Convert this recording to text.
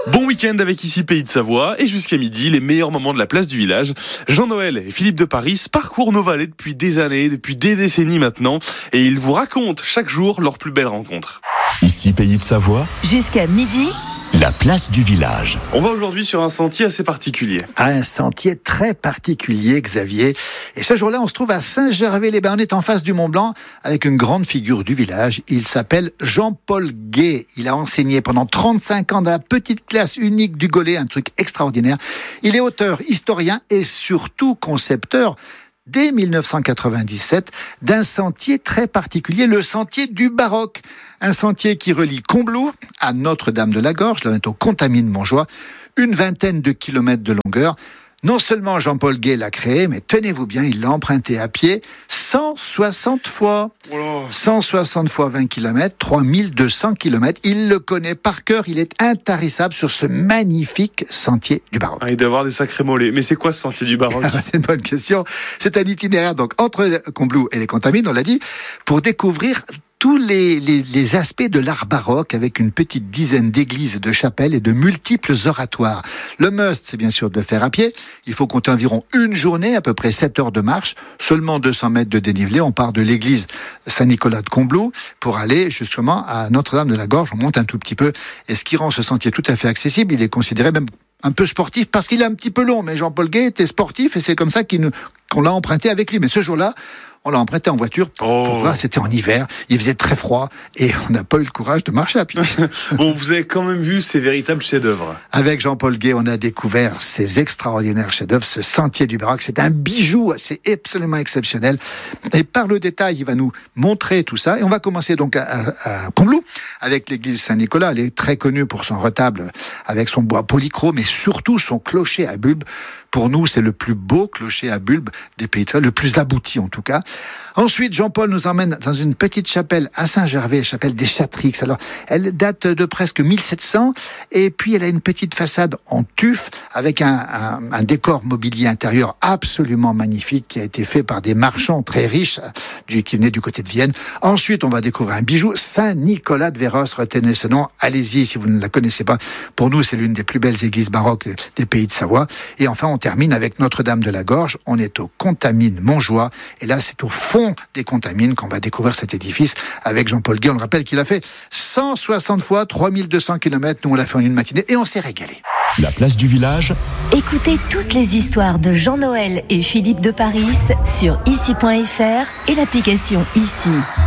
Bon week-end avec ici Pays de Savoie et jusqu'à midi, les meilleurs moments de la place du village. Jean-Noël et Philippe de Paris parcourent nos vallées depuis des années, depuis des décennies maintenant, et ils vous racontent chaque jour leurs plus belles rencontres. Ici Pays de Savoie, jusqu'à midi, la place du village. On va aujourd'hui sur un sentier assez particulier. Un sentier très particulier, Xavier. Et ce jour-là, on se trouve à Saint-Gervais-les-Bains. On est en face du Mont-Blanc avec une grande figure du village. Il s'appelle Jean-Paul Gué. Il a enseigné pendant 35 ans dans la petite classe unique du Gollet, un truc extraordinaire. Il est auteur, historien et surtout concepteur dès 1997, d'un sentier très particulier, le sentier du baroque. Un sentier qui relie Combloux à Notre-Dame-de-la-Gorge, là on est au Contamine-Montjoie, une vingtaine de kilomètres de longueur. Non seulement Jean-Paul Gué l'a créé, mais tenez-vous bien, il l'a emprunté à pied 160 fois. Oh 160 fois 20 km, 3200 km. Il le connaît par cœur, il est intarissable sur ce magnifique sentier du baroque. Il doit avoir des sacrés mollets. Mais c'est quoi ce sentier du baroque? C'est une bonne question. C'est un itinéraire donc entre Combloux et les Contamines, on l'a dit, pour découvrir tous les aspects de l'art baroque avec une petite dizaine d'églises, de chapelles et de multiples oratoires. Le must, c'est bien sûr de le faire à pied. Il faut compter environ une journée, à peu près 7 heures de marche, seulement 200 mètres de dénivelé. On part de l'église Saint-Nicolas de Combloux pour aller justement à Notre-Dame-de-la-Gorge. On monte un tout petit peu et ce qui rend ce sentier tout à fait accessible, il est considéré même un peu sportif parce qu'il est un petit peu long. Mais Jean-Paul Gué était sportif et c'est comme ça qu'on l'a emprunté avec lui. Mais ce jour-là, on l'a emprunté en voiture. C'était en hiver, il faisait très froid et on n'a pas eu le courage de marcher à pied. Bon, vous avez quand même vu ces véritables chefs-d'œuvre. Avec Jean-Paul Gué, on a découvert ces extraordinaires chefs-d'œuvre, ce sentier du baroque. C'est un bijou, c'est absolument exceptionnel. Et par le détail, il va nous montrer tout ça. Et on va commencer donc à Combloux avec l'église Saint-Nicolas. Elle est très connue pour son retable avec son bois polychrome, mais surtout son clocher à bulbe. Pour nous, c'est le plus beau clocher à bulbe des Pays de Savoie, le plus abouti en tout cas. Ensuite, Jean-Paul nous emmène dans une petite chapelle à Saint-Gervais, chapelle des Chatrix. Alors, elle date de presque 1700 et puis elle a une petite façade en tuf avec un décor mobilier intérieur absolument magnifique qui a été fait par des marchands très riches qui venaient du côté de Vienne. Ensuite, on va découvrir un bijou, Saint-Nicolas de Véros, retenez ce nom, allez-y si vous ne la connaissez pas. Pour nous, c'est l'une des plus belles églises baroques des Pays de Savoie. Et enfin, on termine avec Notre-Dame-de-la-Gorge. On est au Contamine-Montjoie et là, c'est au fond des Contamines qu'on va découvrir cet édifice avec Jean-Paul Gué. On le rappelle qu'il a fait 160 fois 3200 km. Nous, on l'a fait en une matinée et on s'est régalé. La place du village. écoutez toutes les histoires de Jean-Noël et Philippe de Paris sur ici.fr et l'application Ici.